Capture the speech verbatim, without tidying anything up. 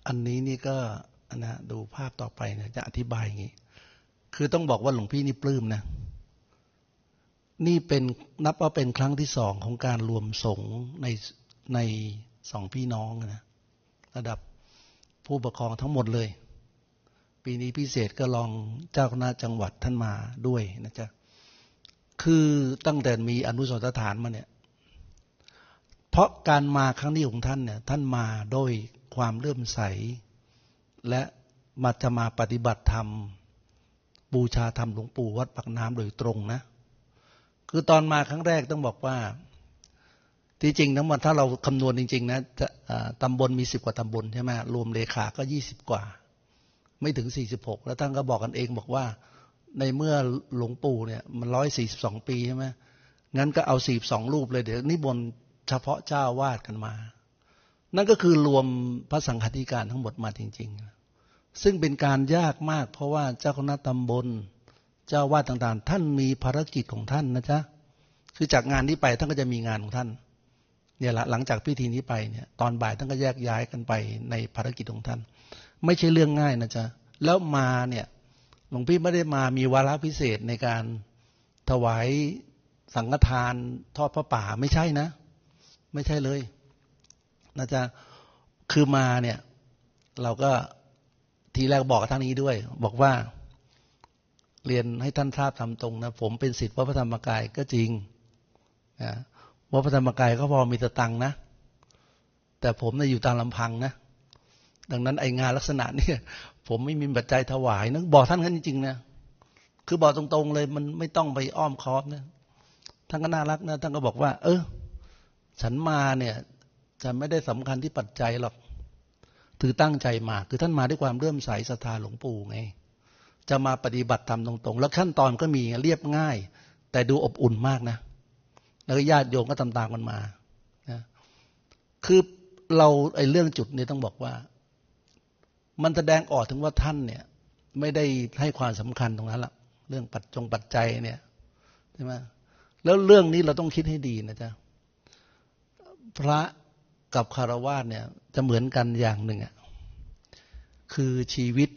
อันนี้นี่ก็นะดูภาพต่อไปนะจะอธิบายอย่างนี้คือต้องบอกว่าหลวงพี่นี่ปลื้มนะนี่เป็นนับว่าเป็นครั้งที่สองของการรวมสงฆ์ในในสองพี่น้องนะระดับผู้ปกครองทั้งหมดเลยปีนี้พิเศษก็ลองเจ้าคณะจังหวัดท่านมาด้วยนะจ๊ะคือตั้งแต่มีอนุสรณ์สถานมาเนี่ยเพราะการมาครั้งนี้ของท่านเนี่ยท่านมาด้วยความเลื่อมใสและมาจะมาปฏิบัติธรรมบูชาธรรมหลวงปู่วัดปากน้ำโดยตรงนะคือตอนมาครั้งแรกต้องบอกว่าที่จริงทั้งหมดถ้าเราคำนวณจริงๆนะตำบลมีสิบกว่าตำบลใช่ไหมรวมเลขาก็ยี่สิบกว่าไม่ถึงสี่สิบหกแล้วท่านก็บอกกันเองบอกว่าในเมื่อหลวงปู่เนี่ยมันร้อยสี่สิบสองปีใช่ไหมงั้นก็เอาสี่สิบสองรูปเลยเดี๋ยวนิมนต์เฉพาะเจ้าวาดกันมานั่นก็คือรวมพระสังฆาธิการทั้งหมดมาจริงๆซึ่งเป็นการยากมากเพราะว่าเจ้าคณะตำบลเจ้าวาดต่างๆท่านมีภารกิจของท่านนะจ๊ะคือจากงานนี้ไปท่านก็จะมีงานของท่านเนี่ยละหลังจากพิธีนี้ไปเนี่ยตอนบ่ายท่านก็แยกย้ายกันไปในภารกิจของท่านไม่ใช่เรื่องง่ายนะจ๊ะแล้วมาเนี่ยหลวงพี่ไม่ได้มามีวาระพิเศษในการถวายสังฆทานทอดพระป่าไม่ใช่นะไม่ใช่เลยนะจ๊ะคือมาเนี่ยเราก็ทีแรกบอกกับท่านนี้ด้วยบอกว่าเรียนให้ท่านทราบตามตรงนะผมเป็นศิษย์วัดพระธรรมกายก็จริงนะวัดพระธรรมกายก็พอมีตะตังนะแต่ผมเนี่ยอยู่ตามลำพังนะดังนั้นไองานลักษณะนี้ผมไม่มีปัจจัยถวายนะบอกท่านกันจริงๆนะคือบอกตรงๆเลยมันไม่ต้องไปอ้อมค้อมนะท่านก็น่ารักนะท่านก็บอกว่าเออฉันมาเนี่ยจะไม่ได้สำคัญที่ปัจจัยหรอกถือตั้งใจมาคือท่านมาด้วยความเลื่อมใสศรัทธาหลวงปู่ไงจะมาปฏิบัติธรรมตรงๆแล้วขั้นตอนก็มีเรียบง่ายแต่ดูอบอุ่นมากนะแล้วก็ญาติโยมก็ตามๆกันมานะคือเราไอ้เรื่องจุดนี้ต้องบอกว่ามันแสดงออกถึงว่าท่านเนี่ยไม่ได้ให้ความสำคัญตรงนั้นละเรื่องปัจจงปัจจัยเนี่ยใช่ไหมแล้วเรื่องนี้เราต้องคิดให้ดีนะจ๊ะพระกับคฤหัสถ์เนี่ยจะเหมือนกันอย่างหนึ่งอ่ะคือชีวิต